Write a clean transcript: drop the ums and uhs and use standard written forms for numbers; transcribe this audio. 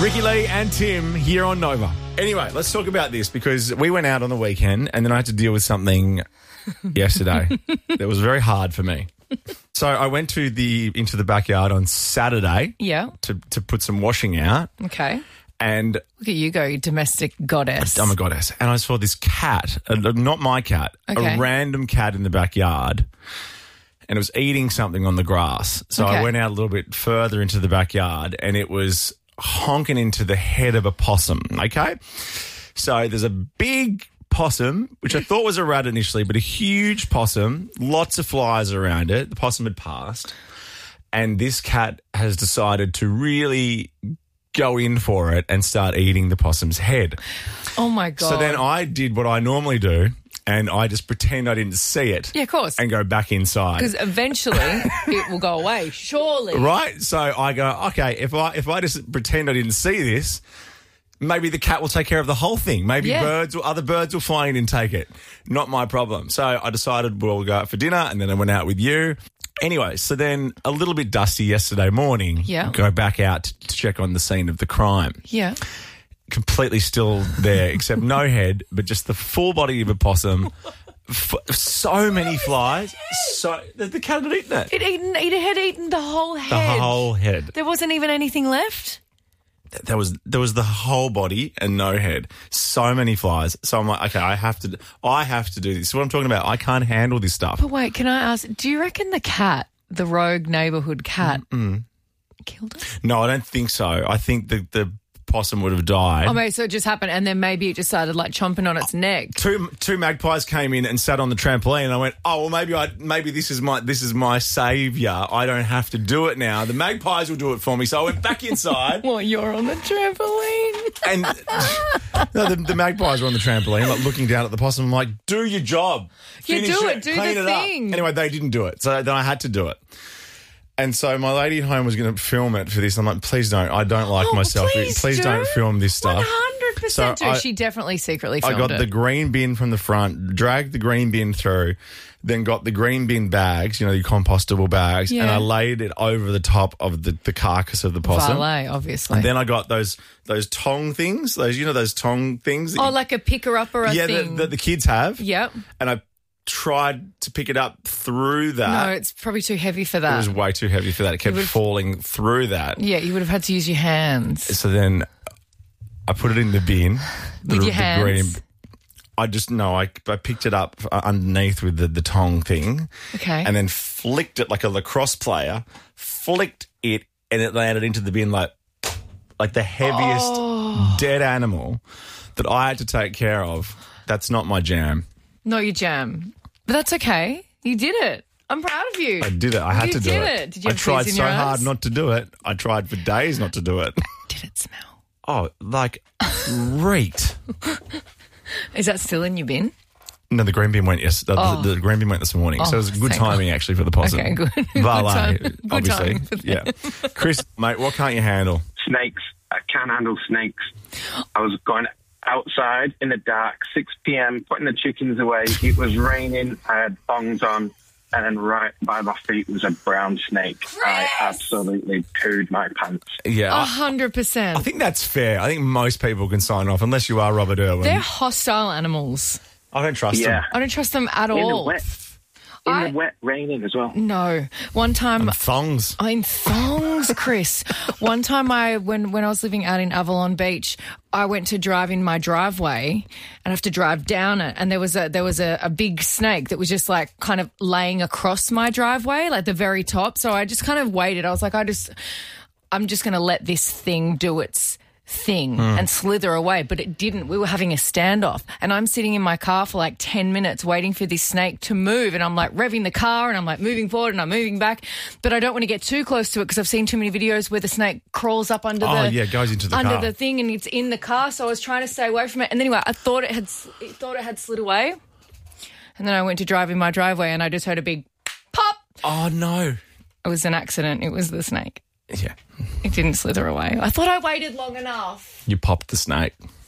Ricky Lee and Tim here on Nova. Anyway, let's talk about this because we went out on the weekend and then I had to deal with something yesterday that was very hard for me. So I went into the backyard on Saturday to put some washing out. Okay. And look at you go, you domestic goddess. I'm a goddess. And I saw this cat, not my cat, a random cat in the backyard. And it was eating something on the grass. So I went out a little bit further into the backyard and it was honking into the head of a possum, okay? So there's a big possum, which I thought was a rat initially, but a huge possum, lots of flies around it. The possum had passed. And this cat has decided to really go in for it and start eating the possum's head. Oh, my God. So then I did what I normally do. And I just pretend I didn't see it. Yeah, of course. And go back inside. Because eventually it will go away, surely. Right? So I go, okay, if I just pretend I didn't see this, maybe the cat will take care of the whole thing. Maybe other birds will fly in and take it. Not my problem. So I decided we'll go out for dinner and then I went out with you. Anyway, so then a little bit dusty yesterday morning. Yeah. Go back out to check on the scene of the crime. Yeah. Completely still there, except no head, but just the full body of a possum. So many flies. So the cat had eaten it. It had eaten the whole head. The whole head. There wasn't even anything left. There was the whole body and no head. So many flies. So I'm like, okay, I have to do this. What I'm talking about. I can't handle this stuff. But wait, can I ask? Do you reckon the cat, the rogue neighbourhood cat, killed it? No, I don't think so. I think the possum would have died. Oh, maybe so it just happened, and then maybe it just started like chomping on its neck. Two magpies came in and sat on the trampoline, and I went, oh well, maybe this is my saviour. I don't have to do it now. The magpies will do it for me. So I went back inside. Well, you're on the trampoline, and no, the magpies were on the trampoline, like looking down at the possum. I'm like, do your job. Finish do it. Do clean the it thing. Up. Anyway, they didn't do it, so then I had to do it. And so my lady at home was going to film it for this. I'm like, please don't. I don't like myself. Please don't film this stuff. 100% So do. She definitely secretly filmed it. I got the green bin from the front, dragged the green bin through, then got the green bin bags, the compostable bags, and I laid it over the top of the carcass of the possum. Valet, obviously. And then I got those tong things, those tong things. Like a picker-upper thing. that the kids have. Yep. And I tried to pick it up through that. No, it's probably too heavy for that. It was way too heavy for that. It kept falling through that. Yeah, you would have had to use your hands. So then I put it in the bin. With your hands? I picked it up underneath with the tong thing. Okay. And then flicked it like a lacrosse player, flicked it, and it landed into the bin like the heaviest dead animal that I had to take care of. That's not my jam. Not your jam. But that's okay. You did it. I'm proud of you. I did it. I had to do it. You did it. Did you have I tried fleas in so your hard eyes? not to do it. I tried for days not to do it. Did it smell? Oh, like great. Is that still in your bin? No, the green bin went the green bin went this morning. So it was good timing actually for the possum. Okay, good. Valet, Good obviously. time. Yeah. Chris, mate, what can't you handle? Snakes. I can't handle snakes. I was going outside in the dark, 6 p.m, putting the chickens away. It was raining. I had thongs on, and then right by my feet was a brown snake. Chris! I absolutely pooed my pants. Yeah. 100%. I think that's fair. I think most people can sign off, unless you are Robert Irwin. They're hostile animals. I don't trust them. I don't trust them at In all. the wet, raining as well. No. One time... Thongs. In thongs, Chris. One time when I was living out in Avalon Beach, I went to drive in my driveway and I have to drive down it, and there was a big snake that was just like kind of laying across my driveway, like the very top. So I just kind of waited. I was like, I'm just going to let this thing do its thing and slither away, but it didn't. We were having a standoff and I'm sitting in my car for like 10 minutes waiting for this snake to move, and I'm like revving the car and I'm like moving forward and I'm moving back, but I don't want to get too close to it because I've seen too many videos where the snake crawls up under goes into the car. the thing, and it's in the car, so I was trying to stay away from it. And anyway, I thought it had slid away, and then I went to drive in my driveway and I just heard a big pop. Oh no. It was an accident. It was the snake. Yeah. It didn't slither away. I thought I waited long enough. You popped the snake.